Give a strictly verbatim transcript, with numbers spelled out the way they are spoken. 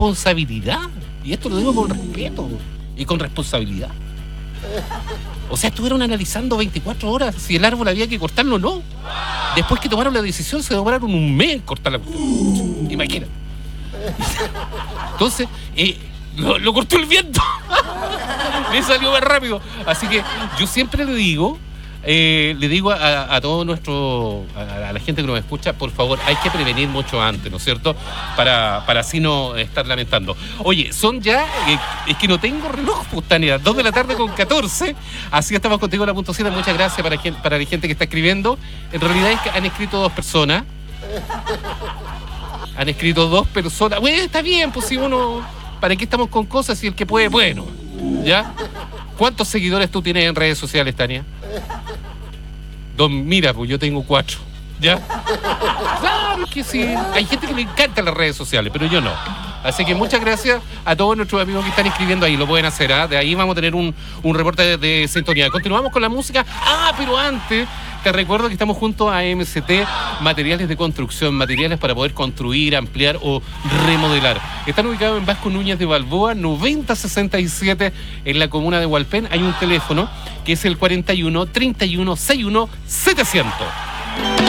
responsabilidad. Y esto lo digo con respeto y con responsabilidad. O sea, estuvieron analizando veinticuatro horas si el árbol había que cortarlo o no. Después que tomaron la decisión, se demoraron un mes en cortar la cuestión. Imagínate. Entonces, eh, lo, lo cortó el viento. Le salió más rápido. Así que yo siempre le digo, eh, le digo a, a todo nuestro, a, a la gente que nos escucha, por favor, hay que prevenir mucho antes, ¿no es cierto? Para, para así no estar lamentando. Oye, son ya, eh, es que no tengo reloj, pues, Tania, dos de la tarde con catorce. Así estamos contigo en la punto siete. Muchas gracias para, para la gente que está escribiendo. En realidad es que han escrito dos personas. Han escrito dos personas. Bueno, está bien, pues si uno, ¿para qué estamos con cosas si el que puede, bueno? ¿Ya? ¿Cuántos seguidores tú tienes en redes sociales, Tania? Dos, mira, pues yo tengo cuatro. ¿Ya? Claro que sí. Hay gente que le encanta las redes sociales, pero yo no. Así que muchas gracias a todos nuestros amigos que están escribiendo ahí. Lo pueden hacer, ¿eh? De ahí vamos a tener un, un reporte de, de sintonía. Continuamos con la música. Ah, pero antes te recuerdo que estamos junto a M C T Materiales de Construcción, materiales para poder construir, ampliar o remodelar. Están ubicados en Vasco Núñez de Balboa, noventa sesenta y siete, en la comuna de Hualpén. Hay un teléfono que es el cuarenta y uno, treinta y uno, sesenta y uno, setecientos.